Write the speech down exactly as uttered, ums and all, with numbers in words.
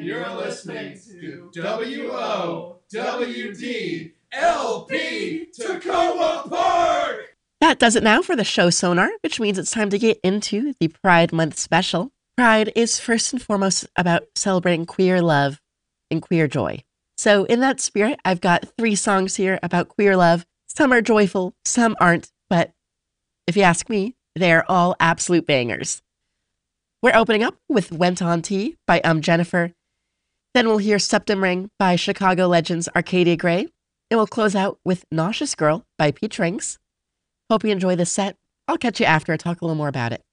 you're listening to W O W D L P Tacoma Park! That does it now for the show Sonar, which means it's time to get into the Pride Month special. Pride is first and foremost about celebrating queer love and queer joy. So in that spirit, I've got three songs here about queer love. Some are joyful, some aren't, but if you ask me, they're all absolute bangers. We're opening up with Went On Tea by Um Jennifer. Then we'll hear Septum Ring by Chicago legends Arcadia Gray. And we'll close out with Nauseous Girl by Peach Rings. Hope you enjoy this set. I'll catch you after I talk a little more about it.